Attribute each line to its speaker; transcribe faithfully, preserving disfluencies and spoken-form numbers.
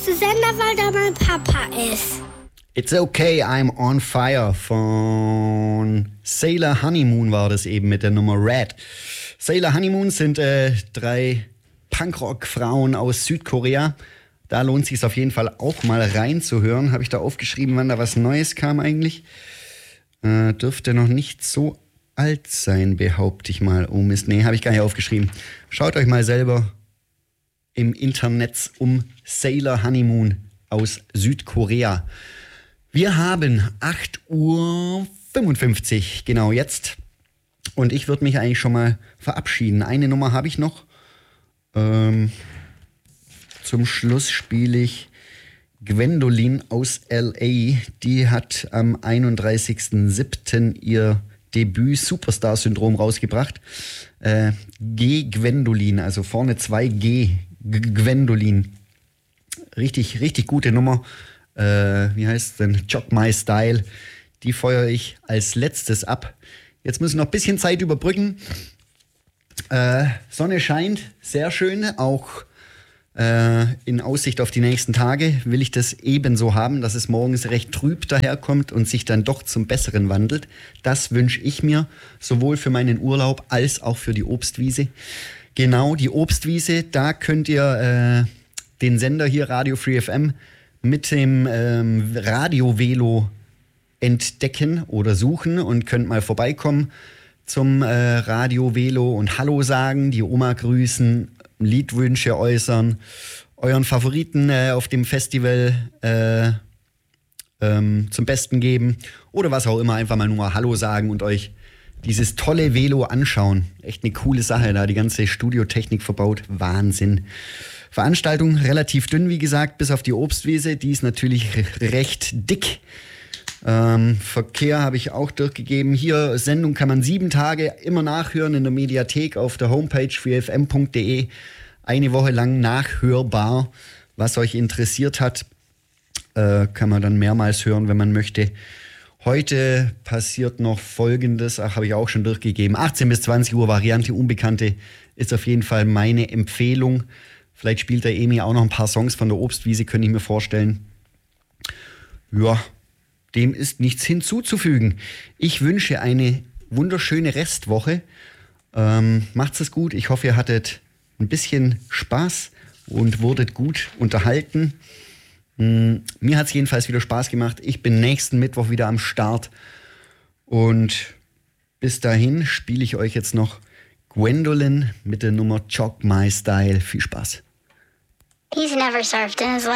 Speaker 1: zu Sender, weil da mein Papa ist.
Speaker 2: It's Okay, I'm on Fire von Sailor Honeymoon war das eben mit der Nummer Red. Sailor Honeymoon sind äh, drei Punkrock-Frauen aus Südkorea. Da lohnt es sich auf jeden Fall auch mal reinzuhören. Habe ich da aufgeschrieben, wann da was Neues kam eigentlich? Äh, dürfte noch nicht so alt sein, behaupte ich mal. Oh Mist, nee, habe ich gar nicht aufgeschrieben. Schaut euch mal selber im Internet um. Sailor Honeymoon aus Südkorea. Wir haben acht Uhr fünfundfünfzig, genau jetzt. Und ich würde mich eigentlich schon mal verabschieden. Eine Nummer habe ich noch. Ähm, zum Schluss spiele ich Gwendolyn aus L A. Die hat am einunddreißigsten siebten ihr Debüt Superstar-Syndrom rausgebracht. Äh, G. Gwendolyn, also vorne zwei G. G- Gwendolyn. Richtig, richtig gute Nummer. Äh, wie heißt es denn? Jog My Style. Die feuere ich als letztes ab. Jetzt müssen wir noch ein bisschen Zeit überbrücken. Äh, Sonne scheint, sehr schön. Auch äh, in Aussicht auf die nächsten Tage will ich das ebenso haben, dass es morgens recht trüb daherkommt und sich dann doch zum Besseren wandelt. Das wünsche ich mir, sowohl für meinen Urlaub als auch für die Obstwiese. Genau, die Obstwiese, da könnt ihr äh, den Sender hier, Radio Free F M, mit dem ähm, Radio-Velo entdecken oder suchen und könnt mal vorbeikommen zum äh, Radio-Velo und Hallo sagen, die Oma grüßen, Liedwünsche äußern, euren Favoriten äh, auf dem Festival äh, ähm, zum Besten geben oder was auch immer, einfach mal nur Hallo sagen und euch dieses tolle Velo anschauen. Echt eine coole Sache, da die ganze Studiotechnik verbaut. Wahnsinn. Veranstaltung relativ dünn, wie gesagt, bis auf die Obstwiese. Die ist natürlich recht dick. Ähm, Verkehr habe ich auch durchgegeben. Hier, Sendung kann man sieben Tage immer nachhören in der Mediathek auf der Homepage free f m punkt d e. Eine Woche lang nachhörbar. Was euch interessiert hat, äh, kann man dann mehrmals hören, wenn man möchte. Heute passiert noch Folgendes, ach, habe ich auch schon durchgegeben. achtzehn bis zwanzig Uhr, Variante Unbekannte, ist auf jeden Fall meine Empfehlung. Vielleicht spielt der Emi auch noch ein paar Songs von der Obstwiese, könnte ich mir vorstellen. Ja, dem ist nichts hinzuzufügen. Ich wünsche eine wunderschöne Restwoche. Ähm, macht's es gut. Ich hoffe, ihr hattet ein bisschen Spaß und wurdet gut unterhalten. Mm, mir hat es jedenfalls wieder Spaß gemacht. Ich bin nächsten Mittwoch wieder am Start. Und bis dahin spiele ich euch jetzt noch Gwendolyn mit der Nummer Jog My Style. Viel Spaß.
Speaker 1: He's never surfed in his life.